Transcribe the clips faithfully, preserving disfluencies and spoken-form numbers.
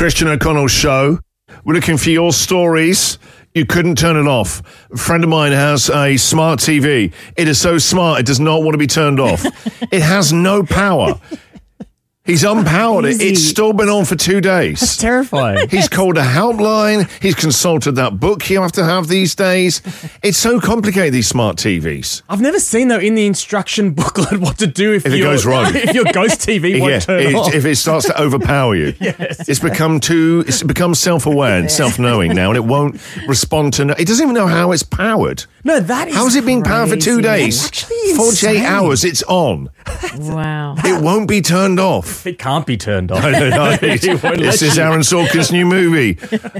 Christian O'Connell Show. We're looking for your stories. You couldn't turn it off. A friend of mine has a smart T V. It is so smart, it does not want to be turned off. It has no power. He's unpowered it. It's still been on for two days. That's terrifying. He's called a helpline. He's consulted that book you have to have these days. It's so complicated, these smart T Vs. I've never seen, though, in the instruction booklet what to do if, if it your, goes wrong. If your ghost T V won't yeah, turn it, off. If it starts to overpower you. Yes. It's become too, it's become self-aware and self-knowing now, and it won't respond to, no, it doesn't even know how it's powered. No, that is How has it been powered for two days? That's actually forty-eight insane. hours, it's on. Wow. It won't be turned off. It can't be turned off. I don't know. This is Aaron Sorkin's new movie.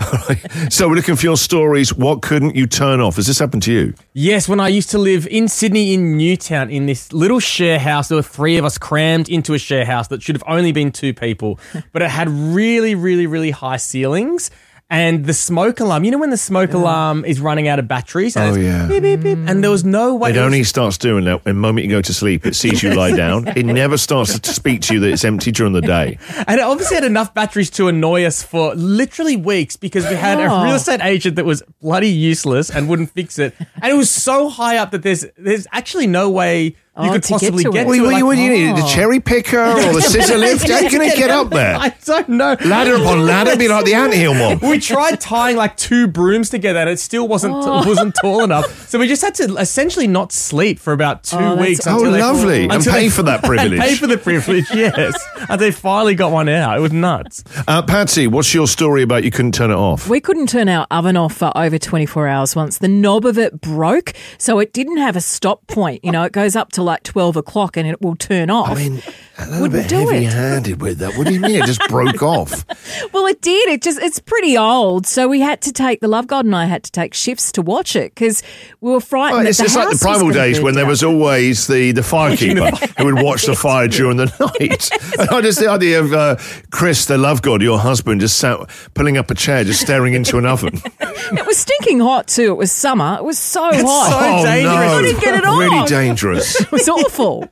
So we're looking for your stories. What couldn't you turn off? Has this happened to you? Yes, when I used to live in Sydney in Newtown in this little share house, there were three of us crammed into a share house that should have only been two people, but it had really, really, really high ceilings. And the smoke alarm, you know when the smoke yeah. alarm is running out of batteries? And oh, it's yeah. Beep, beep, beep, and there was no way. It only starts doing that the moment you go to sleep. It sees you lie down. It never starts to speak to you that it's empty during the day. And it obviously had enough batteries to annoy us for literally weeks because we had oh. a real estate agent that was bloody useless and wouldn't fix it. And it was so high up that there's there's actually no way you oh, could possibly get to get it. to What, it. what, Like, what do you need? oh. The cherry picker or the scissor lift? How can it get up there? I don't know. Ladder upon ladder, be like the anthill mob. We tried tying like two brooms together and it still wasn't Oh. wasn't tall enough. So we just had to essentially not sleep for about two Oh, that's weeks. Oh, until they- lovely. And until pay they- for that privilege. And pay for the privilege, yes. And they finally got one out. It was nuts. Uh, Patsy, what's your story about you couldn't turn it off? We couldn't turn our oven off for over twenty-four hours once. The knob of it broke, so it didn't have a stop point. You know, it goes up to like twelve o'clock and it will turn off. I mean, a little Wouldn't bit do it. heavy-handed with that. What do you mean? It just broke off. Well, it did. It just, it's pretty old. So we had to take, the Love God and I had to take shifts to watch it because we were frightened Oh, that it's the just like the house was primal gonna days burn when there down. was always the, the firekeeper who would watch the fire during the night. And I just the idea of uh, Chris, the love god, your husband, just sat pulling up a chair, just staring into an oven. It was stinking hot too. It was summer. It was so hot. so oh, dangerous. no. I couldn't get it off. Really dangerous. It was awful.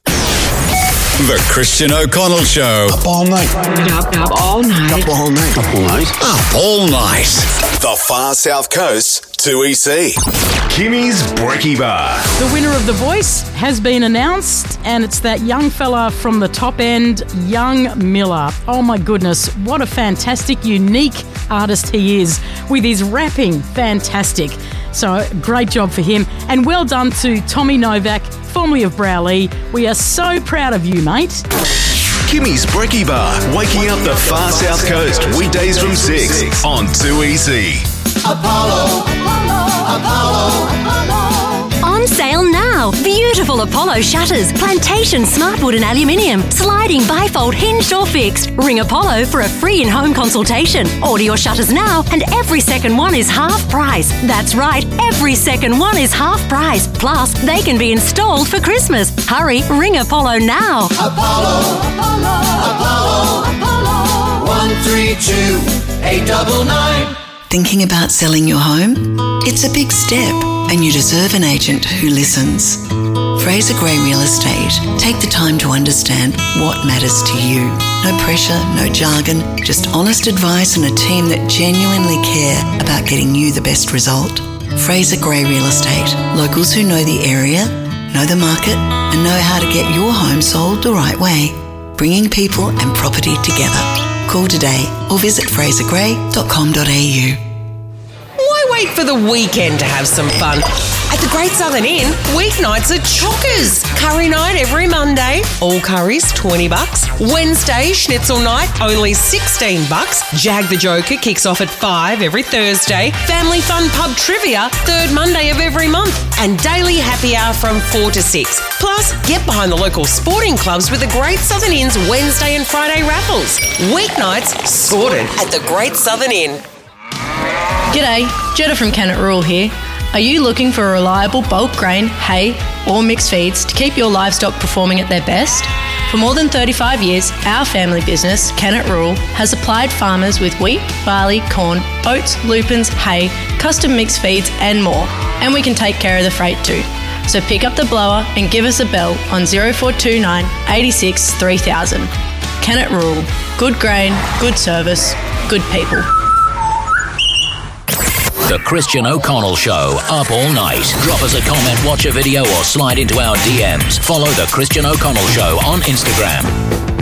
The Christian O'Connell Show. Up all night. Up, up all night. Up all night. Up all night. Up all night. The far south coast to E C. Kimmy's Brekkie Bar. The winner of The Voice has been announced, and it's that young fella from the top end, Young Miller. Oh my goodness, what a fantastic, unique artist he is with his rapping. Fantastic. So great job for him. And well done to Tommy Novak, formerly of Browley. We are so proud of you, mate. Kimmy's Brekkie Bar. Waking up the far south coast. Weekdays from six on two E C. Apollo, Apollo, Apollo, Apollo. On sale now. Beautiful Apollo shutters, plantation smartwood and aluminium, sliding bifold hinged or fixed. Ring Apollo for a free in-home consultation. Order your shutters now and every second one is half price. That's right, every second one is half price. Plus, they can be installed for Christmas. Hurry, ring Apollo now. Apollo, Apollo, Apollo, Apollo. One three two eight double nine. Thinking about selling your home? It's a big step, and you deserve an agent who listens. Fraser Gray Real Estate take the time to understand what matters to you. No pressure, no jargon, just honest advice and a team that genuinely care about getting you the best result. Fraser Gray Real Estate. Locals who know the area, know the market, and know how to get your home sold the right way. Bringing people and property together. Call today or visit fraser gray dot com dot a u. Why wait for the weekend to have some fun? At the Great Southern Inn, weeknights are chockers. Curry night every Monday, all curries twenty bucks. Wednesday, schnitzel night, only sixteen bucks. Jag the Joker kicks off at five every Thursday. Family fun pub trivia, third Monday of every month. And daily happy hour from four to six. Plus, get behind the local sporting clubs with the Great Southern Inn's Wednesday and Friday raffles. Weeknights sorted at the Great Southern Inn. G'day, Jetta from Kennett Rural here. Are you looking for a reliable bulk grain, hay or mixed feeds to keep your livestock performing at their best? For more than thirty-five years, our family business, Kennett Rural, has supplied farmers with wheat, barley, corn, oats, lupins, hay, custom mixed feeds and more. And we can take care of the freight too. So pick up the blower and give us a bell on zero four two nine, eight six, three thousand. Kennet Rural. Good grain, good service, good people. The Christian O'Connell Show, up all night. Drop us a comment, watch a video, or slide into our D Ms. Follow The Christian O'Connell Show on Instagram.